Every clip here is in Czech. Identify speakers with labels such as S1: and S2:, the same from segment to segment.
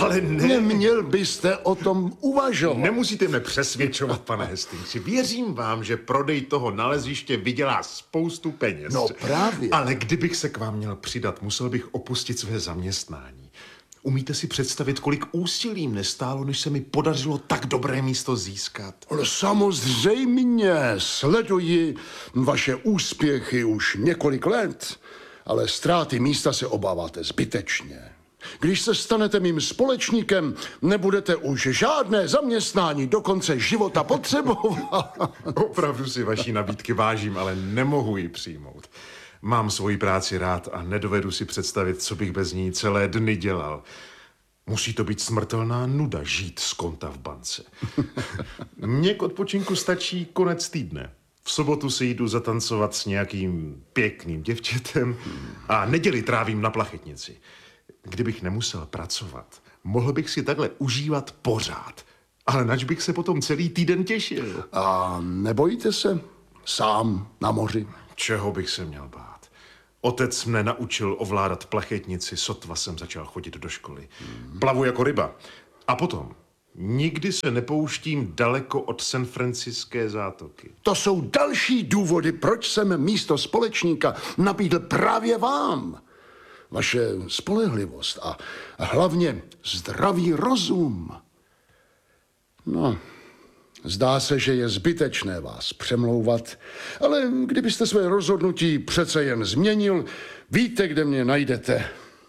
S1: Ale ne.
S2: Neměl byste o tom uvažovat.
S1: Nemusíte mě přesvědčovat, pane Hastingsi. Věřím vám, že prodej toho naleziště vydělá spoustu peněz.
S2: No právě.
S1: Ale kdybych se k vám měl přidat, musel bych opustit své zaměstnání. Umíte si představit, kolik úsilí mne stálo, než se mi podařilo tak dobré místo získat?
S2: Ale samozřejmě, sleduji vaše úspěchy už několik let, ale ztráty místa se obáváte zbytečně. Když se stanete mým společníkem, nebudete už žádné zaměstnání do konce života potřebovat.
S1: Opravdu si vaší nabídky vážím, ale nemohu ji přijmout. Mám svoji práci rád a nedovedu si představit, co bych bez ní celé dny dělal. Musí to být smrtelná nuda žít z konta v bance. Mně k odpočinku stačí konec týdne. V sobotu si jdu zatancovat s nějakým pěkným děvčetem a neděli trávím na plachetnici. Kdybych nemusel pracovat, mohl bych si takhle užívat pořád. Ale nač bych se potom celý týden těšil.
S2: A nebojíte se sám na moři?
S1: Čeho bych se měl bát? Otec mne naučil ovládat plachetnici, sotva jsem začal chodit do školy. Plavu jako ryba. A potom, nikdy se nepouštím daleko od San Franciské zátoky.
S2: To jsou další důvody, proč jsem místo společníka nabídl právě vám. Vaše spolehlivost a hlavně zdravý rozum. No, zdá se, že je zbytečné vás přemlouvat, ale kdybyste své rozhodnutí přece jen změnil, víte, kde mě najdete.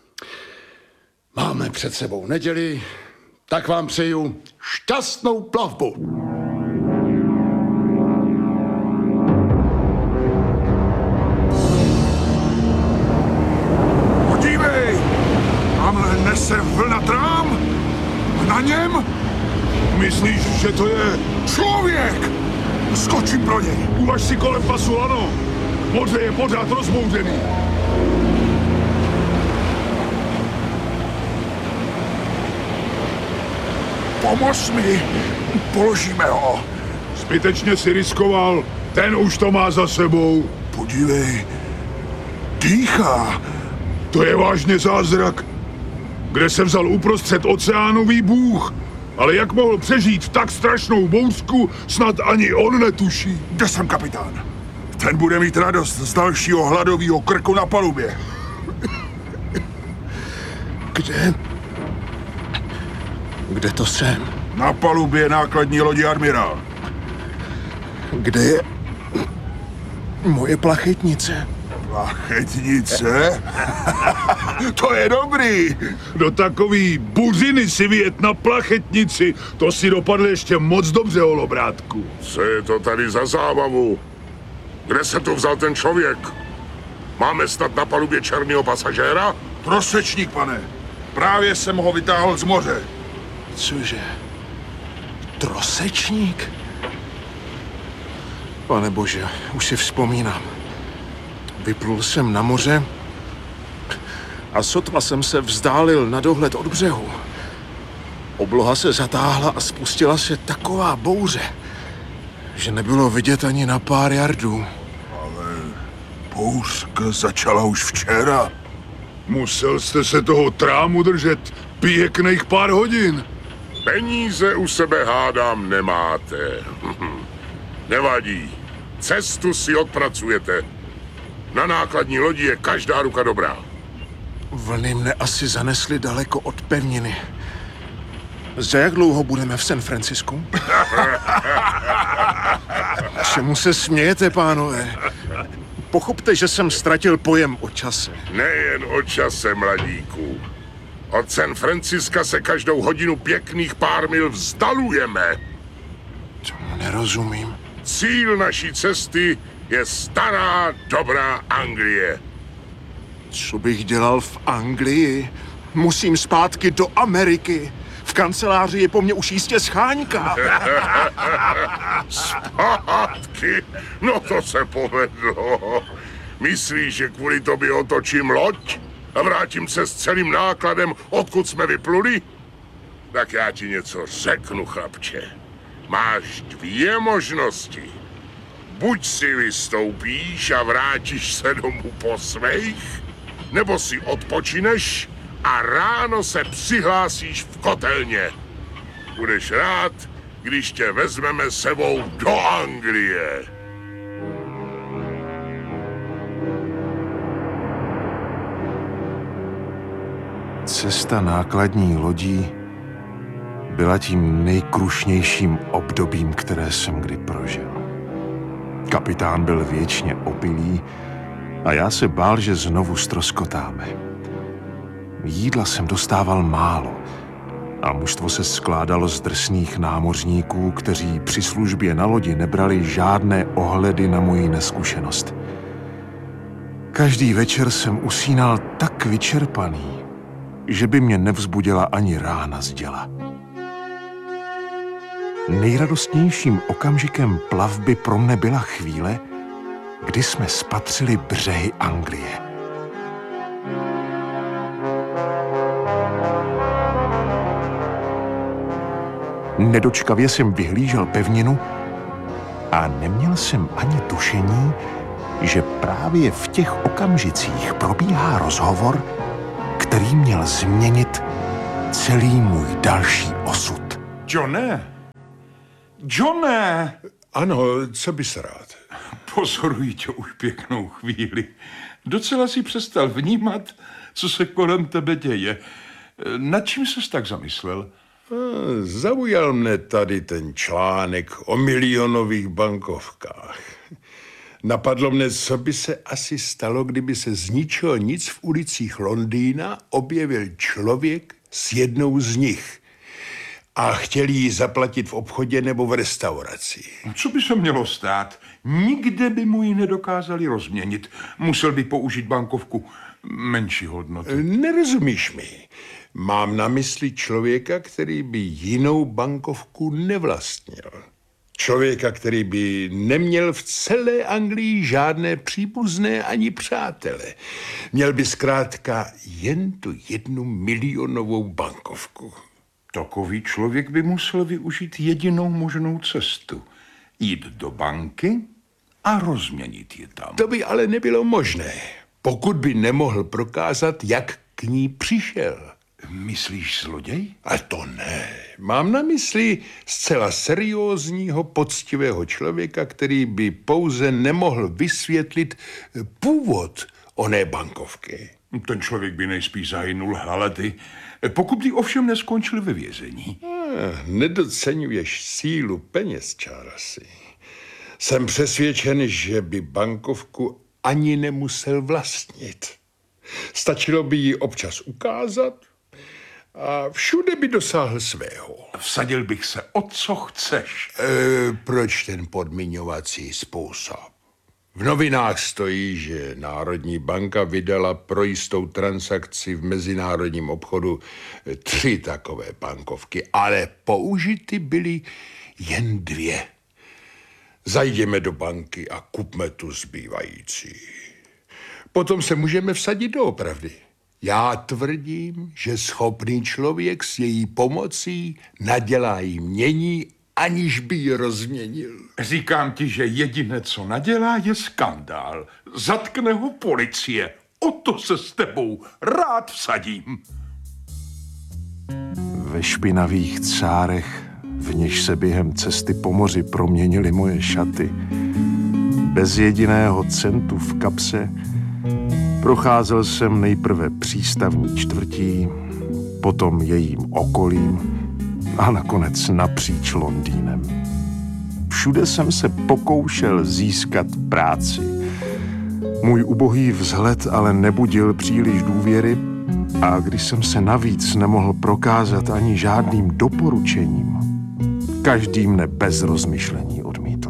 S2: Máme před sebou neděli, tak vám přeju šťastnou plavbu.
S3: Se vlnatrám a na něm? Myslíš, že to je člověk? Skočím pro něj. Uvaž si kolem pasu, ano. Moře je pořád rozbouřený. Pomož mi. Položíme ho. Zbytečně si riskoval. Ten už to má za sebou. Podívej. Dýchá. To je vážně zázrak. Kde se vzal uprostřed oceánový bůh. Ale jak mohl přežít tak strašnou bouřku, snad ani on netuší. Kde jsem, kapitán? Ten bude mít radost z dalšího hladového krku na palubě.
S2: Kde? Kde to jsem?
S3: Na palubě nákladní lodi Admirál.
S2: Kde je moje plachetnice?
S3: Plachetnice? To je dobrý. Do takový buřiny si vyjet na plachetnici, to si dopadne ještě moc dobře, holobrátku.
S4: Co je to tady za zábavu? Kde se tu vzal ten člověk? Máme snad na palubě černého pasažéra?
S3: Trosečník, pane. Právě jsem ho vytáhl z moře.
S2: Cože? Trosečník? Pane bože, už si vzpomínám. Vyplul jsem na moře a sotva jsem se vzdálil na dohled od břehu. Obloha se zatáhla a spustila se taková bouře, že nebylo vidět ani na pár jardů.
S3: Ale bouřka začala už včera. Musel jste se toho trámu držet pěkných pár hodin.
S4: Peníze u sebe, hádám, nemáte. Nevadí. Cestu si odpracujete. Na nákladní lodi je každá ruka dobrá.
S2: Vlny mne asi zanesly daleko od pevniny. Za jak dlouho budeme v San Francisku? Čemu se smějete, pánové? Pochopte, že jsem ztratil pojem o čase.
S4: Nejen o čase, mladíku. Od San Franciska se každou hodinu pěkných pár mil vzdalujeme.
S2: Tomu nerozumím.
S4: Cíl naší cesty je stará, dobrá Anglie.
S2: Co bych dělal v Anglii? Musím zpátky do Ameriky. V kanceláři je po mně už jistě scháňka.
S4: Zpátky? No to se povedlo. Myslíš, že kvůli tobě otočím loď a vrátím se s celým nákladem, odkud jsme vypluli? Tak já ti něco řeknu, chlapče. Máš dvě možnosti. Buď si vystoupíš a vrátíš se domů po svých, nebo si odpočineš a ráno se přihlásíš v kotelně. Budeš rád, když tě vezmeme sebou do Anglie.
S1: Cesta nákladní lodí byla tím nejkrušnějším obdobím, které jsem kdy prožil. Kapitán byl věčně opilý a já se bál, že znovu ztroskotáme. Jídla jsem dostával málo a mužstvo se skládalo z drsných námořníků, kteří při službě na lodi nebrali žádné ohledy na moji neskušenost. Každý večer jsem usínal tak vyčerpaný, že by mě nevzbudila ani rána z děla. Nejradostnějším okamžikem plavby pro mne byla chvíle, kdy jsme spatřili břehy Anglie. Nedočkavě jsem vyhlížel pevninu a neměl jsem ani tušení, že právě v těch okamžicích probíhá rozhovor, který měl změnit celý můj další osud.
S3: Johne! Johne!
S2: Ano, co bys rád?
S3: Pozoruji tě už pěknou chvíli. Docela si přestal vnímat, co se kolem tebe děje. Nad čím ses tak zamyslel?
S2: Zaujal mne tady ten článek o milionových bankovkách. Napadlo mne, co by se asi stalo, kdyby se z ničeho nic v ulicích Londýna objevil člověk s jednou z nich a chtěl jí zaplatit v obchodě nebo v restauraci.
S3: Co by se mělo stát? Nikde by mu ji nedokázali rozměnit. Musel by použít bankovku menší hodnoty.
S2: Nerozumíš mi? Mám na mysli člověka, který by jinou bankovku nevlastnil. Člověka, který by neměl v celé Anglii žádné příbuzné ani přátele. Měl by zkrátka jen tu 1 milionovou bankovku.
S3: Takový člověk by musel využít jedinou možnou cestu. Jít do banky a rozměnit ji tam.
S2: To by ale nebylo možné, pokud by nemohl prokázat, jak k ní přišel.
S3: Myslíš zloděj?
S2: A to ne. Mám na mysli zcela seriózního, poctivého člověka, který by pouze nemohl vysvětlit původ oné bankovky.
S3: Ten člověk by nejspíš zahynul hlady, pokud by ovšem neskončil ve vězení.
S2: Nedoceňuješ sílu peněz, Charlesy. Jsem přesvědčen, že by bankovku ani nemusel vlastnit. Stačilo by ji občas ukázat a všude by dosáhl svého.
S3: Vsadil bych se o co chceš.
S2: Proč ten podmiňovací způsob? V novinách stojí, že Národní banka vydala pro jistou transakci v mezinárodním obchodu 3 takové bankovky, ale použity byly jen 2. Zajdeme do banky a kupme tu zbývající. Potom se můžeme vsadit doopravdy. Já tvrdím, že schopný člověk s její pomocí nadělá jí mění, aniž by ji rozměnil.
S3: Říkám ti, že jediné, co nadělá, je skandál. Zatkne ho policie. O to se s tebou rád vsadím.
S1: Ve špinavých cárech, v něž se během cesty po moři proměnily moje šaty, bez jediného centu v kapse, procházel jsem nejprve přístavní čtvrtí, potom jejím okolím a nakonec napříč Londýnem. Všude jsem se pokoušel získat práci. Můj ubohý vzhled ale nebudil příliš důvěry a když jsem se navíc nemohl prokázat ani žádným doporučením, každý mne bez rozmyšlení odmítl.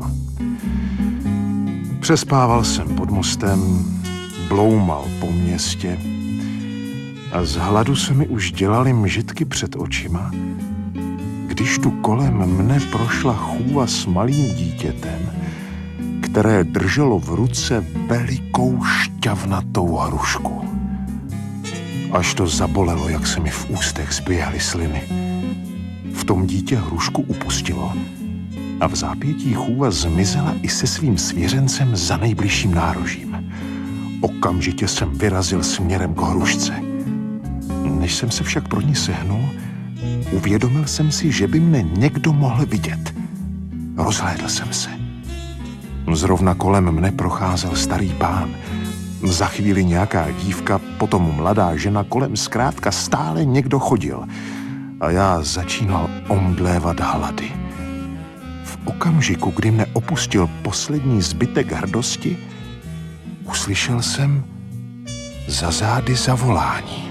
S1: Přespával jsem pod mostem, bloumal po městě a z hladu se mi už dělaly mžitky před očima, když tu kolem mne prošla chůva s malým dítětem, které drželo v ruce velikou šťavnatou hrušku. Až to zabolelo, jak se mi v ústech zběhly sliny. V tom dítě hrušku upustilo a v zápětí chůva zmizela i se svým svěřencem za nejbližším nárožím. Okamžitě jsem vyrazil směrem k hrušce. Než jsem se však pro ní sehnul, uvědomil jsem si, že by mne někdo mohl vidět. Rozhlédl jsem se. Zrovna kolem mne procházel starý pán. Za chvíli nějaká dívka, potom mladá žena, kolem zkrátka stále někdo chodil. A já začínal omdlévat hlady. V okamžiku, kdy mne opustil poslední zbytek hrdosti, uslyšel jsem za zády zavolání.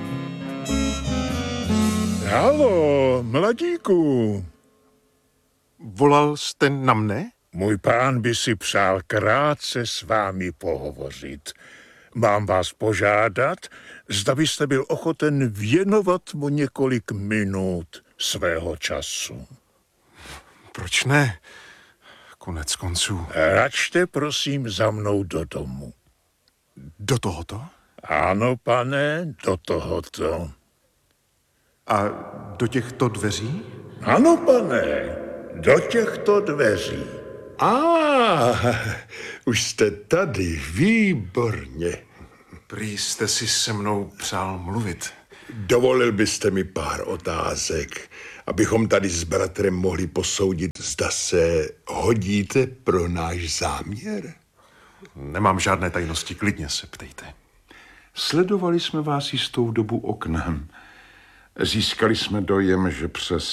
S3: Halo, mladíku.
S1: Volal jste na mne?
S3: Můj pán by si přál krátce s vámi pohovořit. Mám vás požádat, zda byste byl ochoten věnovat mu několik minut svého času.
S1: Proč ne? Konec konců.
S3: Račte prosím za mnou do domu.
S1: Do tohoto?
S3: Ano, pane, do tohoto.
S1: A do těchto dveří?
S3: Ano, pane, do těchto dveří.
S2: Už jste tady, výborně.
S1: Prý jste si se mnou přál mluvit.
S5: Dovolil byste mi pár otázek, abychom tady s bratrem mohli posoudit, zda se hodíte pro náš záměr?
S1: Nemám žádné tajnosti, klidně se ptejte.
S6: Sledovali jsme vás jistou dobu oknem. Získali jsme dojem, že přes